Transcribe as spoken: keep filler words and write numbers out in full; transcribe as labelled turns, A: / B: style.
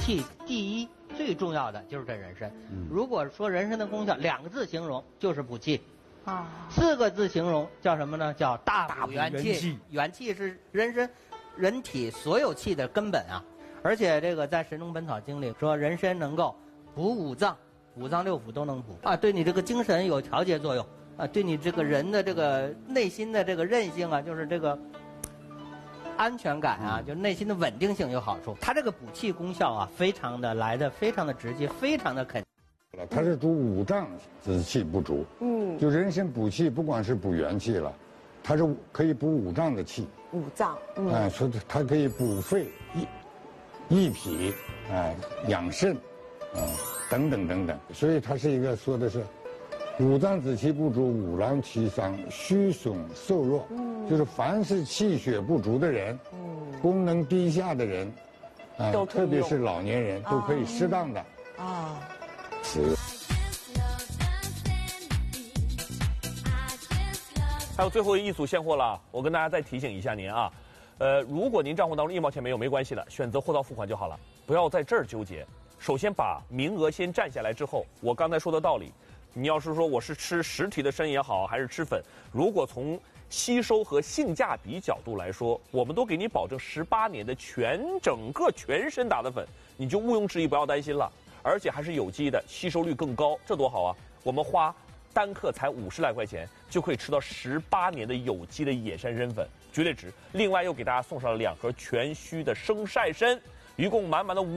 A: 气第一最重要的就是这人参。嗯、如果说人参的功效，两个字形容就是补气。啊。四个字形容叫什么呢？叫大补元气。元气, 元气是人参人体所有气的根本啊。而且这个在《神农本草经》里说，人参能够补五脏，五脏六腑都能补啊，对你这个精神有调节作用啊，对你这个人的这个内心的这个韧性啊，就是这个安全感啊，就内心的稳定性有好处。它这个补气功效啊，非常的来的非常的直接，非常的肯。
B: 它是主五脏之气不足，嗯，就人参补气，不光是补元气了，它是可以补五脏的气。
C: 五脏，嗯，
B: 哎，说它可以补肺、益益脾，哎，养肾，啊，等等等等。所以它是一个说的是五脏之气不足，五脏气伤，虚损瘦弱。嗯，就是凡是气血不足的人，嗯，功能低下的人，啊，特别是老年人，都可以适当的啊。是。
D: 还有最后一组现货了，我跟大家再提醒一下您啊，呃，如果您账户当中一毛钱没有，没关系的，选择货到付款就好了，不要在这儿纠结。首先把名额先占下来之后，我刚才说的道理，你要是说我是吃实体的参也好，还是吃粉，如果从吸收和性价比角度来说，我们都给你保证十八年的全整个全身打的粉，你就毋庸置疑，不要担心了。而且还是有机的，吸收率更高，这多好啊！我们花单克才五十来块钱，就可以吃到十八年的有机的野山参粉，绝对值。另外又给大家送上了两盒全须的生晒参，一共满满的五。